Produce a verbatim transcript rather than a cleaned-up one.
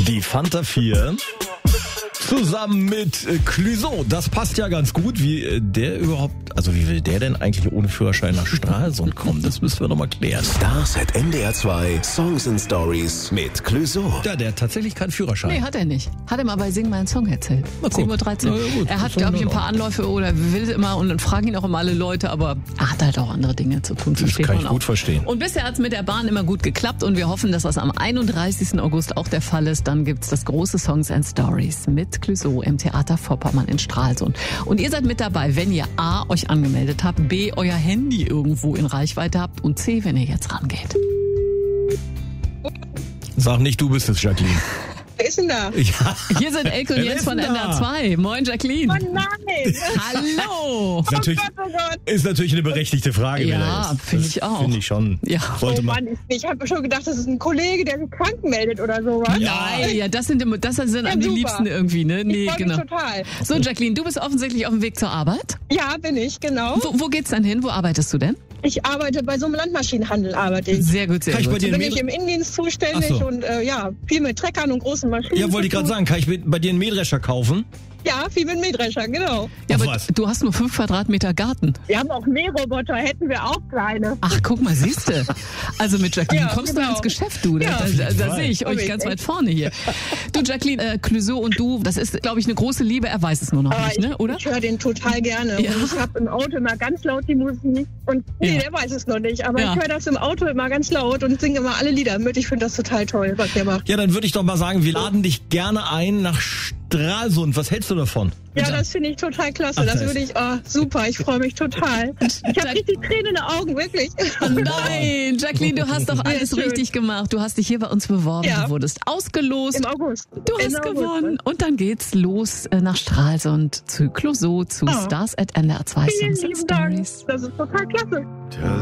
Die Fanta vier zusammen mit äh, Clouseau. Das passt ja ganz gut. Wie äh, der überhaupt, also wie will der denn eigentlich ohne Führerschein nach Stralsund kommen? Das müssen wir doch mal klären. Stars at N D R zwei Songs and Stories mit Clouseau. Ja, der hat tatsächlich keinen Führerschein. Nee, hat er nicht. Hat er mal bei Sing meinen Song erzählt. sieben Uhr dreizehn. Na ja, gut, er das hat, ist glaube ich, ein in paar Anläufe oder will immer und dann fragen ihn auch immer alle Leute, aber er hat halt auch andere Dinge zu tun. Das kann ich man gut auch. verstehen. Und bisher hat es mit der Bahn immer gut geklappt und wir hoffen, dass das am einunddreißigsten August auch der Fall ist. Dann gibt's das große Songs and Stories mit Clouseau im Theater Vorpommern in Stralsund. Und ihr seid mit dabei, wenn ihr A, euch angemeldet habt, B, euer Handy irgendwo in Reichweite habt und C, wenn ihr jetzt rangeht. Sag nicht, du bist es, Jacqueline. Wer ist denn da? Ja. Hier sind Elke und Wer Jens ist von denn N D R da? zwei. Moin, Jacqueline. Oh nein! Hallo. Ist natürlich, Oh Gott, oh Gott. ist natürlich eine berechtigte Frage. Ja, wer da ist. finde Das ich auch. Finde ich schon. Ja. Sollte Oh man. Mann, ich, ich habe schon gedacht, das ist ein Kollege, der sich krank meldet oder sowas. Nein, ja, das sind, immer- das sind Ja, an die super. Liebsten irgendwie, ne? Nee, ich freu genau. mich total. So, Jacqueline, du bist offensichtlich auf dem Weg zur Arbeit. Ja, bin ich, genau. Wo, wo geht's dann hin? Wo arbeitest du denn? Ich arbeite bei so einem Landmaschinenhandel, arbeite ich. Sehr gut, sehr Kann ich bei gut. dir Bin einen ich im Mähdrescher? Innendienst zuständig Ach so. und äh, ja, viel mit Treckern und großen Maschinen. Ja, wollte ich zu gerade tun. sagen. Kann ich bei dir einen Mähdrescher kaufen? Ja, viel mit Mähdrescher, genau. Ja, Auf aber was? du hast nur fünf Quadratmeter Garten. Wir haben auch Mähroboter, hätten wir auch kleine. Ach, guck mal, siehste. Also mit Jacqueline Ja, kommst du genau. ins Geschäft, du. Da, Ja, da, auf da, jeden da Fall. sehe ich euch Komm ich, ganz echt. weit vorne hier. Du, Jacqueline, äh, Clouseau und du, das ist, glaube ich, eine große Liebe. Er weiß es nur noch Aber nicht, ich, ne? Oder? ich höre den total gerne. Ja. Und ich habe im Auto immer ganz laut die Musik. Und nee, Ja. der weiß es noch nicht. Aber Ja. ich höre das im Auto immer ganz laut und singe immer alle Lieder mit. Ich finde das total toll, was der macht. Ja, dann würde ich doch mal sagen, wir laden dich gerne ein nach Stralsund. Was hältst du davon? Ja, das finde ich total klasse. Ach, das das- würde ich, oh, super. Ich freue mich total. Ich habe richtig Tränen in den Augen, wirklich. Oh nein, Jacqueline, du hast doch alles schön. richtig gemacht. Du hast dich hier bei uns beworben. Ja. Du wurdest ausgelost. Im August. Du Ende hast August, gewonnen. ne? Und dann geht's los äh, nach Stralsund zu Clouseau, zu Oh. Stars at N D R zwei Vielen Songs and lieben Dank. Stories. Das ist total klasse. Till